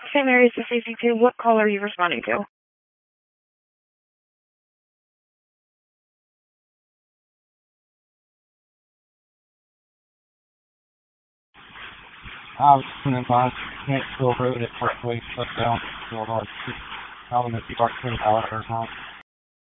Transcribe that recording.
St. Mary's to Safety 2, what call are you responding to? I was coming by Nextville Road at Parkway, shut down, so I was calling the Parkway out or not.